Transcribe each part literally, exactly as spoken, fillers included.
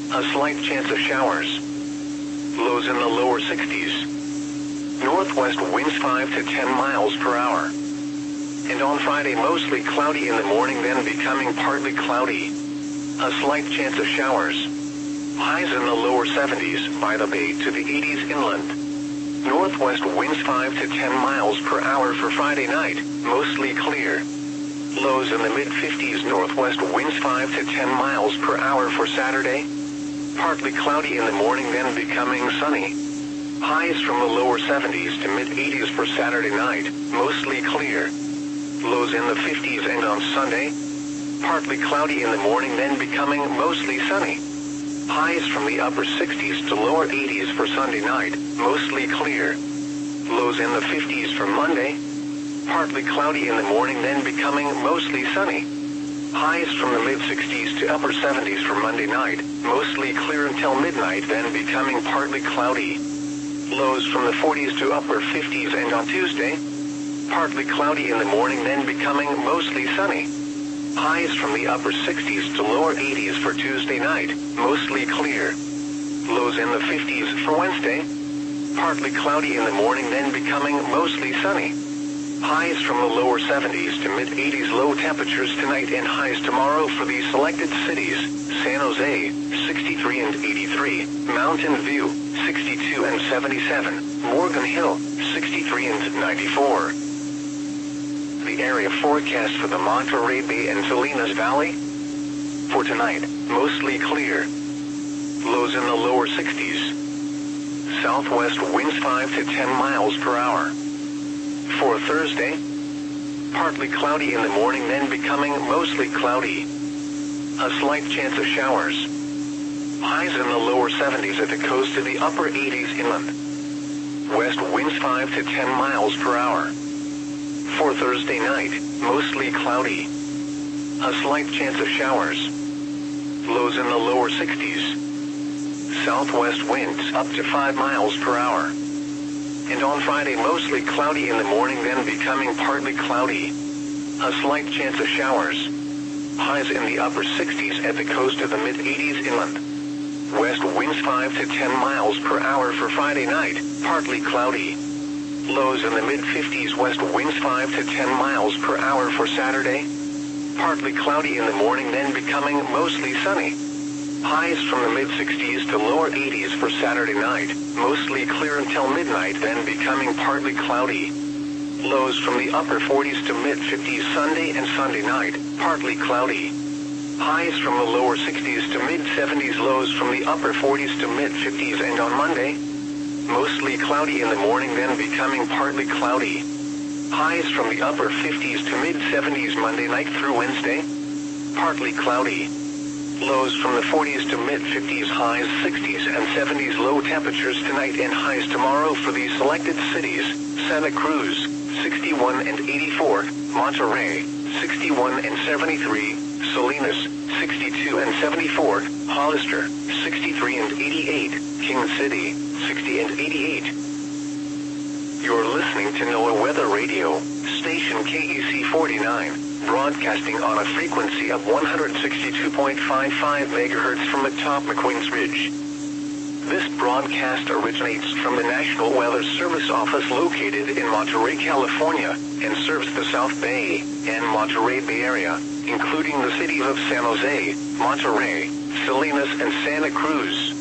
A slight chance of showers. Lows in the lower sixties. Northwest winds five to ten miles per hour. And on Friday, mostly cloudy in the morning, then becoming partly cloudy. A slight chance of showers. Highs in the lower seventies, by the bay to the eighties inland. Northwest winds five to ten miles per hour for Friday night, mostly clear. Lows in the mid fifties, northwest winds five to ten miles per hour for Saturday. Partly cloudy in the morning, then becoming sunny. Highs from the lower seventies to mid eighties for Saturday night, mostly clear. Lows in the fifties, and on Sunday, partly cloudy in the morning, then becoming mostly sunny. Highs from the upper sixties to lower eighties for Sunday night, mostly clear. Lows in the fifties for Monday. Partly cloudy in the morning, then becoming mostly sunny. Highs from the mid sixties to upper seventies for Monday night, mostly clear until midnight, then becoming partly cloudy. Lows from the forties to upper fifties, and on Tuesday, partly cloudy in the morning, then becoming mostly sunny. Highs from the upper sixties to lower eighties for Tuesday night, mostly clear. Lows in the fifties for Wednesday. Partly cloudy in the morning, then becoming mostly sunny. Highs from the lower seventies to mid eighties, low temperatures tonight and highs tomorrow for the selected cities: San Jose, sixty-three and eighty-three, Mountain View, sixty-two and seventy-seven, Morgan Hill, sixty-three and ninety-four. The area forecast for the Monterey Bay and Salinas Valley. For tonight, mostly clear. Lows in the lower sixties. Southwest winds five to ten miles per hour. For Thursday, partly cloudy in the morning, then becoming mostly cloudy. A slight chance of showers. Highs in the lower seventies at the coast to the upper eighties inland. West winds five to ten miles per hour. For Thursday night, mostly cloudy. A slight chance of showers. Lows in the lower sixties. Southwest winds up to five miles per hour. And on Friday, mostly cloudy in the morning, then becoming partly cloudy. A slight chance of showers. Highs in the upper sixties at the coast of the mid eighties inland. West winds five to ten miles per hour for Friday night, partly cloudy. Lows in the mid fifties, west winds five to ten miles per hour for Saturday. Partly cloudy in the morning, then becoming mostly sunny. Highs from the mid sixties to lower eighties for Saturday night, mostly clear until midnight, then becoming partly cloudy. Lows from the upper forties to mid fifties Sunday and Sunday night, partly cloudy. Highs from the lower sixties to mid seventies, lows from the upper forties to mid fifties, and on Monday, mostly cloudy in the morning, then becoming partly cloudy. Highs from the upper fifties to mid seventies Monday night through Wednesday, partly cloudy. Lows from the forties to mid fifties, highs sixties and seventies, low temperatures tonight and highs tomorrow for the selected cities: Santa Cruz, sixty-one and eighty-four, Monterey, sixty-one and seventy-three, Salinas, sixty-two and seventy-four, Hollister, sixty-three and eighty-eight, King City, sixty and eighty-eight. You're listening to NOAA Weather Radio, station K E C forty-nine, broadcasting on a frequency of one hundred sixty-two point five five megahertz from atop McQueen's Ridge. This broadcast originates from the National Weather Service office located in Monterey, California, and serves the South Bay and Monterey Bay area, including the cities of San Jose, Monterey, Salinas, and Santa Cruz.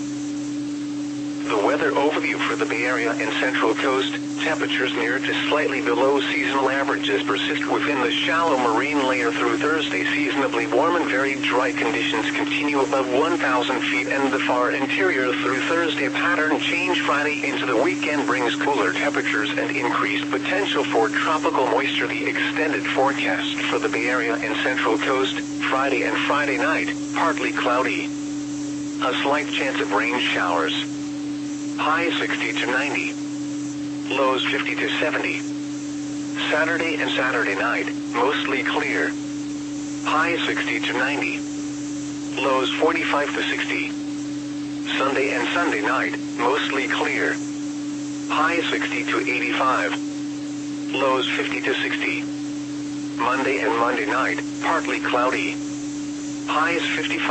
The weather overview for the Bay Area and Central Coast: temperatures near to slightly below seasonal averages persist within the shallow marine layer through Thursday. Seasonably warm and very dry conditions continue above one thousand feet, and the far interior through Thursday. Pattern change Friday into the weekend brings cooler temperatures and increased potential for tropical moisture. The extended forecast for the Bay Area and Central Coast: Friday and Friday night, partly cloudy. A slight chance of rain showers. High sixty to ninety. Lows fifty to seventy. Saturday and Saturday night, mostly clear. High sixty to ninety. Lows forty-five to sixty. Sunday and Sunday night, mostly clear. High sixty to eighty-five. Lows fifty to sixty. Monday and Monday night, partly cloudy. Highs fifty-five.